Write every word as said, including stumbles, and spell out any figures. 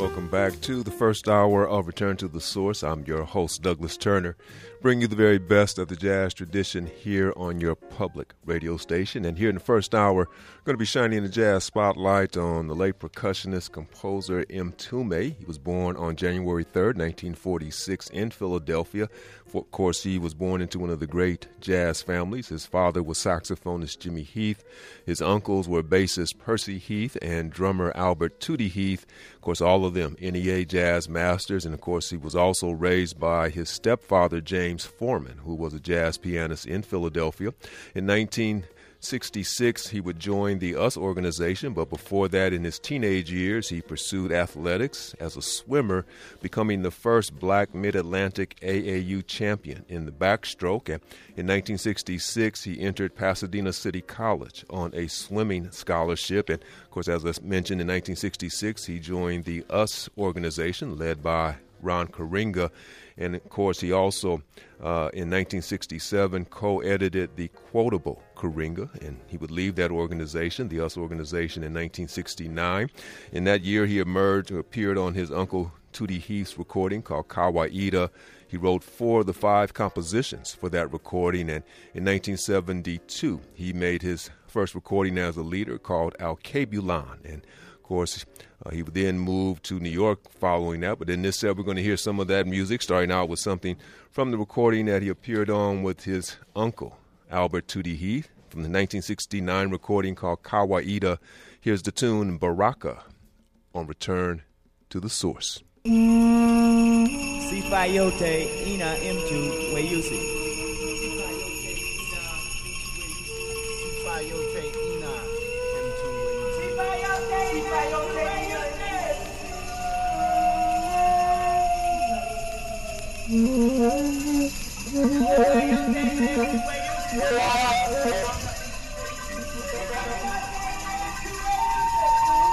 Welcome back to the first hour of Return to the Source. I'm your host, Douglas Turner, bringing you the very best of the jazz tradition here on your public radio station. And here in the first hour, we're going to be shining the jazz spotlight on the late percussionist, composer M. Tume. He was born on January third, nineteen forty-six in Philadelphia. Of course, he was born into one of the great jazz families. His father was saxophonist Jimmy Heath. His uncles were bassist Percy Heath and drummer Albert Tootie Heath. Of course, all of them N E A jazz masters. And, of course, he was also raised by his stepfather, James Foreman, who was a jazz pianist in Philadelphia. In nineteen sixty-six, he would join the U S organization, but before that, in his teenage years, he pursued athletics as a swimmer, becoming the first black Mid-Atlantic A A U champion in the backstroke. And in nineteen sixty-six, he entered Pasadena City College on a swimming scholarship. And, of course, as I mentioned, in nineteen sixty-six, he joined the U S organization led by Ron Karenga. And, of course, he also, uh, in nineteen sixty-seven, co-edited the Quotable Karenga, and he would leave that organization, the U S organization, in nineteen sixty-nine. In that year, he emerged, appeared on his uncle Tootie Heath's recording called Kawaida. He wrote four of the five compositions for that recording, and in nineteen seventy-two, he made his first recording as a leader called Alkebulan. And, of course, Uh, he would then move to New York following that. But in this set, we're going to hear some of that music, starting out with something from the recording that he appeared on with his uncle, Albert Tootie Heath, from the nineteen sixty-nine recording called Kawaida. Here's the tune Baraka on Return to the Source. Sifayote ina mtu weyusi. Sifayote ina mtu weyusi. Sifayote Sifayote Sifayote